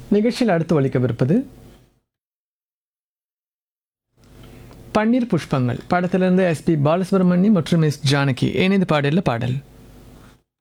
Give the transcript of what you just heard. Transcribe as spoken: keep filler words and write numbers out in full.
நிகழ்ச்சியில் அடுத்து ஒலிக்கவிருப்பது பன்னீர் புஷ்பங்கள் படத்திலிருந்து எஸ் பி பாலசுப்ரமணியம் மற்றும் எஸ் ஜானகி இணைந்து பாடல பாடல்.